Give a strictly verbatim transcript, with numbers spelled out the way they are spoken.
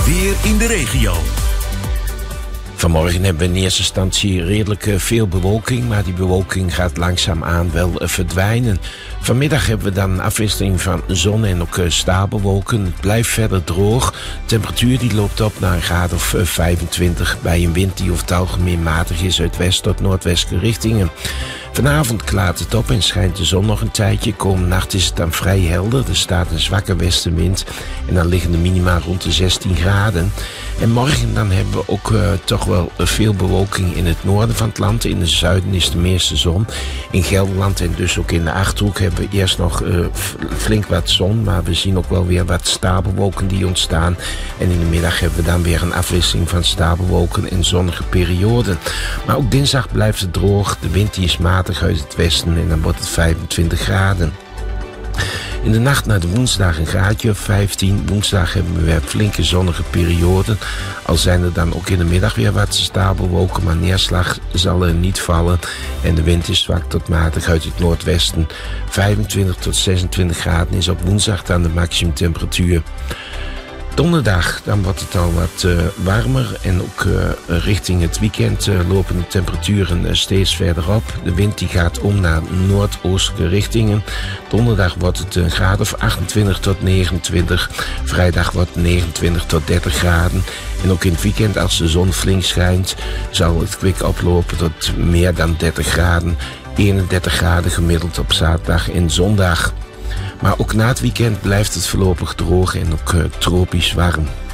weer in de regio. Vanmorgen hebben we in eerste instantie redelijk uh, veel bewolking, maar die bewolking gaat langzaamaan wel uh, verdwijnen. Vanmiddag hebben we dan een afwisseling van zon en ook uh, stapelwolken. Het blijft verder droog. De temperatuur die loopt op naar een graad of uh, vijfentwintig bij een wind die over het algemeen matig is uit west tot noordwestelijke richtingen. Vanavond klaart het op en schijnt de zon nog een tijdje. Komende nacht is het dan vrij helder. Er staat een zwakke westenwind en dan liggen de minima rond de zestien graden. En morgen dan hebben we ook uh, toch wel veel bewolking in het noorden van het land. In het zuiden is de meeste zon. In Gelderland en dus ook in de Achterhoek hebben we eerst nog uh, flink wat zon. Maar we zien ook wel weer wat stapelwolken die ontstaan. En in de middag hebben we dan weer een afwisseling van stapelwolken en zonnige perioden. Maar ook dinsdag blijft het droog. De wind die is matig uit het westen en dan wordt het vijfentwintig graden. In de nacht naar de woensdag een graadje of vijftien. Woensdag hebben we weer flinke zonnige perioden. Al zijn er dan ook in de middag weer wat stapelwolken, maar neerslag zal er niet vallen. En de wind is zwak tot matig uit het noordwesten. vijfentwintig tot zesentwintig graden is op woensdag dan de maximumtemperatuur. Donderdag dan wordt het al wat uh, warmer en ook uh, richting het weekend uh, lopen de temperaturen uh, steeds verder op. De wind die gaat om naar noordoostelijke richtingen. Donderdag wordt het een graad of achtentwintig tot negenentwintig. Vrijdag wordt het negenentwintig tot dertig graden. En ook in het weekend als de zon flink schijnt zal het kwik oplopen tot meer dan dertig graden. eenendertig graden gemiddeld op zaterdag en zondag. Maar ook na het weekend blijft het voorlopig droog en ook uh, tropisch warm.